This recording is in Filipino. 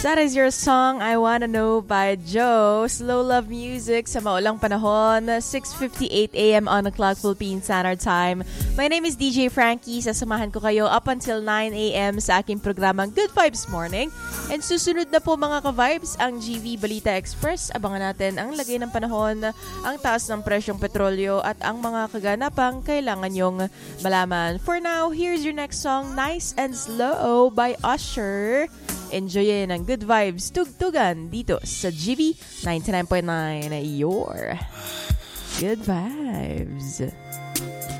That is your song, I Wanna Know by Joe. Slow love music sa maulang panahon. 6:58 a.m. on the clock, Philippine Standard Time. My name is DJ Frankie. Sasamahan ko kayo up until 9 a.m. sa aking programang Good Vibes Morning. And susunod na po mga ka-vibes, ang GV Balita Express. Abangan natin ang lagay ng panahon, ang taas ng presyong petrolyo at ang mga kaganapang kailangan yung malaman. For now, here's your next song, Nice and Slow by Usher. Enjoyin ang good vibes, tugtugan dito sa GV 99.9, your good vibes.